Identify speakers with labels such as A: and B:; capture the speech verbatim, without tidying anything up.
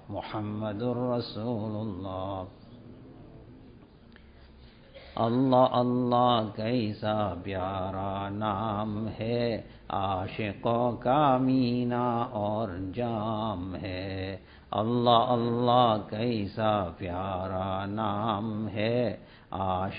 A: मुहम्मदुर रसूलुल्लाह। अल्लाह अल्लाह कैसा प्यारा नाम है, आशिकों का मीना और जाम है। अल्लाह अल्लाह कैसा प्यारा नाम है, आशिकों